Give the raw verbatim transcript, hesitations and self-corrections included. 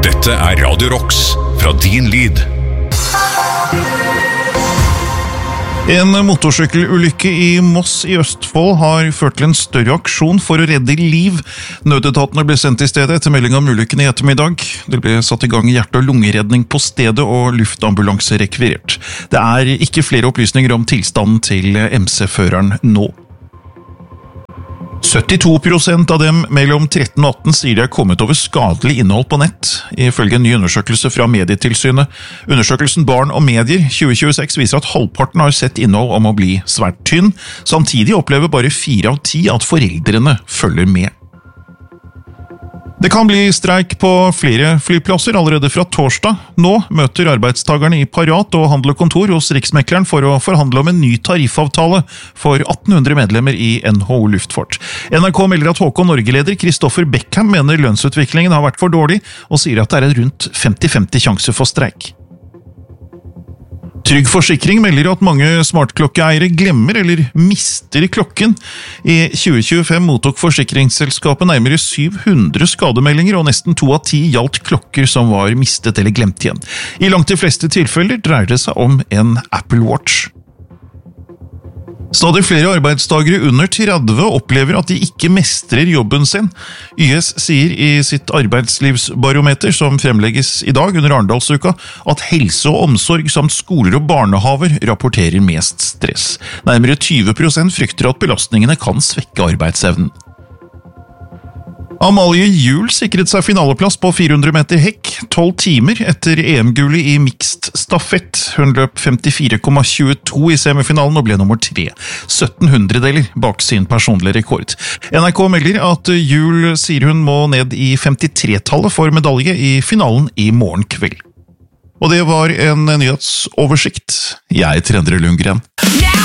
Dette er Radio Rocks fra din lyd. En motorsykkelulykke i Moss i Østfold har ført til en større aksjon for å redde liv. Nødetatene ble sendt til stedet etter melding om ulykken i ettermiddag. Det ble satt i gang hjerte- og lungeredning på stedet og luftambulanse rekvirert. Det er ikke flere opplysninger om tilstanden til M C-føreren nå. syttito prosent av dem mellom tretten og atten sier de er kommet over skadelig innhold på nett, ifølge en ny undersøkelse fra Medietilsynet. Undersøkelsen Barn og medier tjue tjueseks viser at halvparten har sett innhold om å bli svært tynn, samtidig opplever bare fire av ti at foreldrene følger med. Det kan bli streik på flere flyplasser allerede fra torsdag. Nå møter arbeidstagerne i Parat og Handel og Kontor hos Riksmekleren for å forhandle om en ny tariffavtale for atten hundre medlemmer i N H O Luftfart. N R K melder at H K Norge-leder Kristoffer Beckham mener lønnsutviklingen har vært for dårlig, og sier at det er en rundt femti femti sjanse for streik. Trygg Forsikring melder at mange smartklokkeeiere glemmer eller mister klokken. I tjue tjuefem mottok forsikringsselskapet nærmere syv hundre skademeldinger, og nesten to av ti gjaldt klokker som var mistet eller glemt igjen. I langt de fleste tilfeller dreier det seg om en Apple Watch. Stadig flere arbeidstagere under tretti opplever at de ikke mestrer jobben sin. Y S sier i sitt arbeidslivsbarometer, som fremlegges i dag under Arendalsuka, at helse og omsorg samt skoler og barnehaver rapporterer mest stress. Nærmere tyve prosent frykter at belastningene kan svekke arbeidsevnen. Amalie Juel sikret seg finaleplass på fire hundre meter hekk, tolv timer etter E M-gullet i mixed stafett. Hun løp femtifire komma tjueto i semifinalen og ble nummer tre, sytten hundredeler bak sin personlige rekord. N R K melder at Juel sier hun må ned i femtitre-tallet for medalje i finalen i morgen kveld. Og det var en nyhetsoversikt. Jeg er Endre Lundgren.